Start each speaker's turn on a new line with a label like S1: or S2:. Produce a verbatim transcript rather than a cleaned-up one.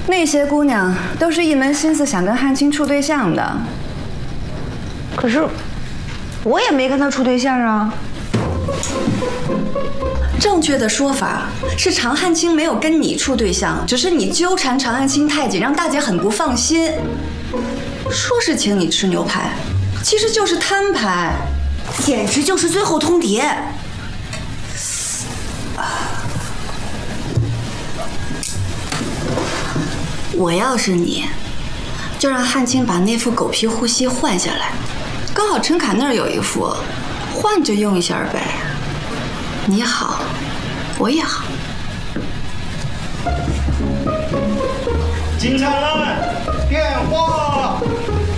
S1: 那些姑娘都是一门心思想跟汉卿处对象的。
S2: 可是，我也没跟他处对象啊。
S1: 正确的说法是常汉卿没有跟你处对象，只是你纠缠常汉卿太紧，让大姐很不放心。说是请你吃牛排，其实就是摊牌，
S2: 简直就是最后通牒。
S1: 我要是你，就让汉卿把那副狗皮护膝换下来，刚好陈凯那儿有一副，换着用一下呗。你好，我也好。
S3: 警察们，电话！